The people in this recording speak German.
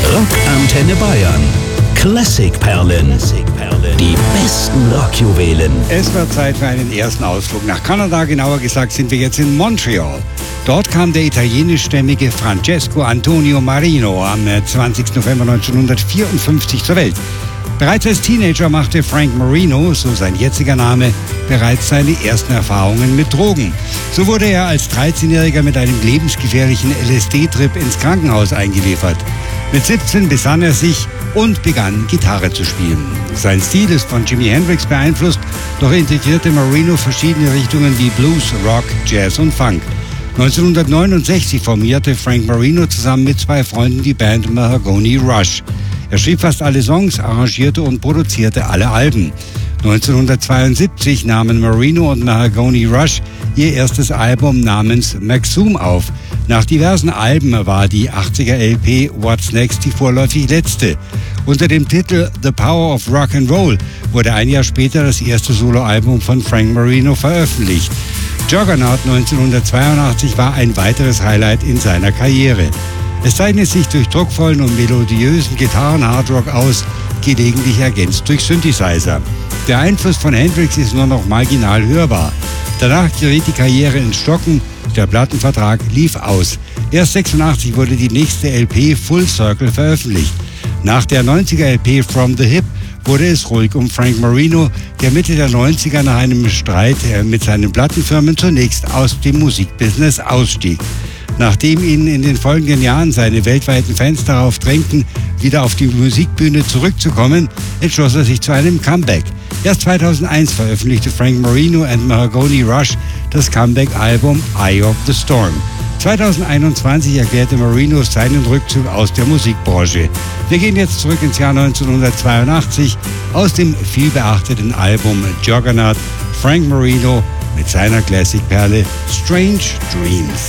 Rockantenne Bayern. Klassikperlen. Die besten Rockjuwelen. Es wird Zeit für einen ersten Ausflug nach Kanada. Genauer gesagt sind wir jetzt in Montreal. Dort kam der italienischstämmige Francesco Antonio Marino am 20. November 1954 zur Welt. Bereits als Teenager machte Frank Marino, so sein jetziger Name, bereits seine ersten Erfahrungen mit Drogen. So wurde er als 13-Jähriger mit einem lebensgefährlichen LSD-Trip ins Krankenhaus eingeliefert. Mit 17 besann er sich und begann, Gitarre zu spielen. Sein Stil ist von Jimi Hendrix beeinflusst, doch integrierte Marino verschiedene Richtungen wie Blues, Rock, Jazz und Funk. 1969 formierte Frank Marino zusammen mit zwei Freunden die Band Mahogany Rush. Er schrieb fast alle Songs, arrangierte und produzierte alle Alben. 1972 nahmen Marino und Mahogany Rush ihr erstes Album namens Maxum auf. Nach diversen Alben war die 80er LP What's Next die vorläufig letzte. Unter dem Titel The Power of Rock and Roll wurde ein Jahr später das erste Soloalbum von Frank Marino veröffentlicht. Juggernaut 1982 war ein weiteres Highlight in seiner Karriere. Es zeichnet sich durch druckvollen und melodiösen Gitarren-Hardrock aus, gelegentlich ergänzt durch Synthesizer. Der Einfluss von Hendrix ist nur noch marginal hörbar. Danach geriet die Karriere ins Stocken, der Plattenvertrag lief aus. Erst 86 wurde die nächste LP Full Circle veröffentlicht. Nach der 90er LP From the Hip wurde es ruhig um Frank Marino, der Mitte der 90er nach einem Streit mit seinen Plattenfirmen zunächst aus dem Musikbusiness ausstieg. Nachdem ihn in den folgenden Jahren seine weltweiten Fans darauf drängten, wieder auf die Musikbühne zurückzukommen, entschloss er sich zu einem Comeback. Erst 2001 veröffentlichte Frank Marino and Mahogany Rush das Comeback-Album Eye of the Storm. 2021 erklärte Marino seinen Rückzug aus der Musikbranche. Wir gehen jetzt zurück ins Jahr 1982 aus dem vielbeachteten Album Juggernaut, Frank Marino mit seiner Classic-Perle Strange Dreams.